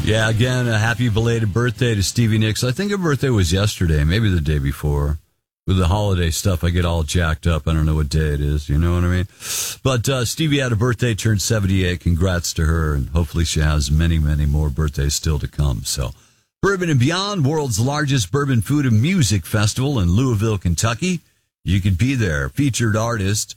Yeah, again, a happy belated birthday to Stevie Nicks. I think her birthday was yesterday, maybe the day before. With the holiday stuff, I get all jacked up. I don't know what day it is, you know what I mean? But Stevie had a birthday, turned 78. Congrats to her, and hopefully she has many, many more birthdays still to come. So, Bourbon and Beyond, world's largest bourbon food and music festival in Louisville, Kentucky. You could be there. Featured artist